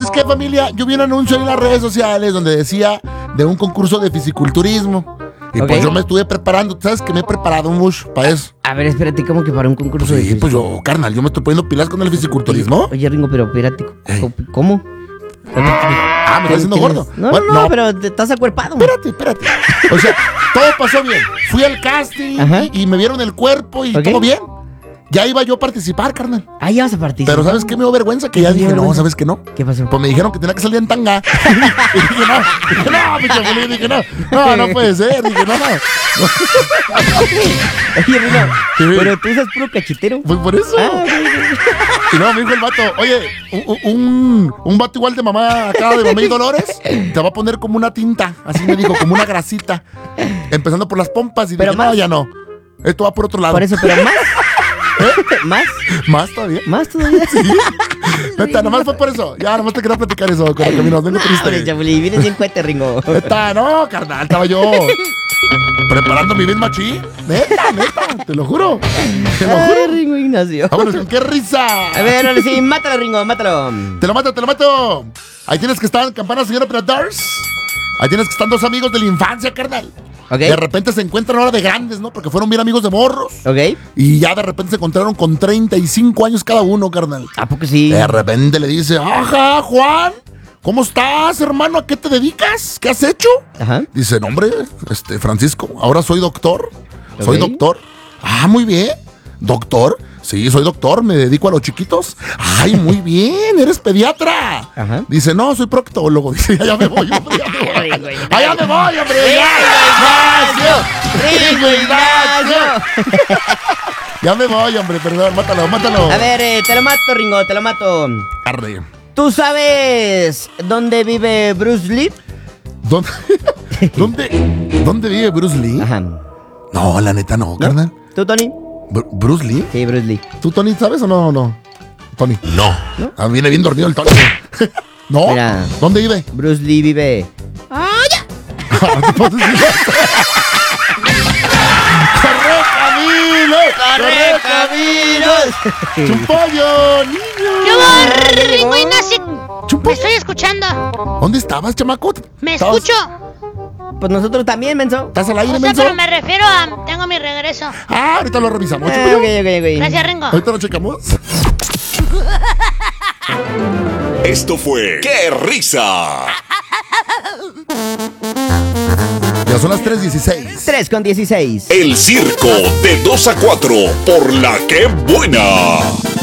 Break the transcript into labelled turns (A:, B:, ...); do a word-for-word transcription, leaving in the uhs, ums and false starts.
A: ¿sabes qué, familia? Yo vi un anuncio en las redes sociales donde decía de un concurso de fisiculturismo. Y
B: Ok.
A: pues yo me estuve preparando. ¿Sabes que me he preparado mucho para eso?
B: A ver, espérate, ¿cómo que para un concurso de
A: Sí, pues yo, carnal, yo me estoy poniendo pilas con el fisiculturismo.
B: Oye, Ringo, pero espérate,
A: Ey.
B: ¿cómo?
A: Ah, me estoy haciendo gordo.
B: No,
A: Bueno,
B: no, no, pero te estás acuerpado.
A: Espérate, espérate. O sea, todo pasó bien. Fui al casting
B: Ajá.
A: y, y me vieron el cuerpo y
B: Ok.
A: todo bien. Ya iba yo a participar, carnal.
B: Ah, ya vas a participar.
A: Pero ¿sabes qué me dio vergüenza? Que ya
B: ¿Qué te dio
A: dije, no,
B: vergüenza?
A: ¿sabes qué no?
B: ¿Qué pasó?
A: Pues me dijeron que tenía que salir en tanga. Y dije, no, dije, no, mi chapulín, dije, no, no, no puede ser. Dije, no, no.
B: Oye, Ringo,
A: Sí.
B: pero tú usas puro cachetero.
A: Pues por eso.
B: Ah, ok, ok.
A: Y no, me dijo el vato, oye, un, un, un vato igual de mamá acá, de mamá y Dolores, te va a poner como una tinta. Así me dijo, como una grasita. Empezando por las pompas. Y
B: Pero
A: dije,
B: más-
A: no, ya no. Esto va por otro lado.
B: Por eso, pero más. ¿Más?
A: Más todavía.
B: ¿Más todavía?
A: Neta, nomás fue por eso. Ya, nomás te quería platicar eso con el camino. Vengo
B: Hombre,
A: triste.
B: Chapulín, vienes bien cuete, Ringo.
A: Neta, no, carnal, estaba yo preparando mi bien machín. Neta, neta, te lo juro. Te lo
B: Ay,
A: juro.
B: Ringo Ignacio.
A: Vámonos, con qué risa.
B: A ver, ahora sí, mátalo, Ringo, mátalo.
A: Te lo mato, te lo mato. Ahí tienes que estar en Campana, señor Operadores. Ahí tienes que estar dos amigos de la infancia, carnal.
B: Ok.
A: De repente se encuentran ahora de grandes, ¿no? Porque fueron bien amigos de morros.
B: Ok.
A: Y ya de repente se encontraron con treinta y cinco años cada uno, carnal.
B: ¿A poco sí?
A: De repente le dice, ajá, Juan, ¿cómo estás, hermano? ¿A qué te dedicas? ¿Qué has hecho?
B: Ajá.
A: Dice, no, hombre, este, Francisco, ahora soy doctor. Soy
B: Ok.
A: doctor. Ah, muy bien. ¿Doctor? Sí, soy doctor, me dedico a los chiquitos. Ay, muy bien, eres pediatra.
B: Ajá.
A: Dice, no, soy proctólogo. Dice, ya, ya me voy, hombre, ya me voy.
B: Ringo Ignacio.
A: Ah, ya me voy, hombre. Ya.
B: ¡Ringo Ignacio!
A: Ya me voy, hombre, perdón, mátalo, mátalo.
B: A ver, eh, te lo mato, Ringo, te lo mato.
A: Arre.
B: ¿Tú sabes dónde vive Bruce Lee?
A: ¿Dónde, dónde, ¿Dónde vive Bruce Lee?
B: Ajá.
A: No, la neta no,
B: ¿No?
A: carnal.
B: ¿Tú, Tony?
A: Bru- ¿Bruce Lee?
B: Sí, Bruce Lee.
A: ¿Tú, Tony, sabes o no? No. Tony.
C: No.
A: Ah, viene bien dormido el Tony. ¿No?
B: Mira.
A: ¿Dónde vive?
B: Bruce Lee vive.
A: ¡Corre, Camilo! ¡Corre, Camilo! ¡Chumpollo, niño!
D: ¡Qué horror, Ringo Ignacio! Me
A: ¡Chumpollo!
D: estoy escuchando.
A: ¿Dónde estabas, chamaco?
D: Me
A: ¿Estabas-
D: escucho.
B: Pues nosotros también, menso.
A: ¿Estás al aire,
D: O sea,
A: menso?
D: pero me refiero a... Tengo mi regreso.
A: Ah, ahorita lo revisamos,
B: Ah,
A: chumpollo.
B: ok, ok, ok.
D: Gracias, Ringo.
A: Ahorita lo checamos.
C: Esto fue ¡Qué risa!
A: Ya son las tres dieciséis.
B: tres con dieciséis.
C: El circo de dos a cuatro por la que buena.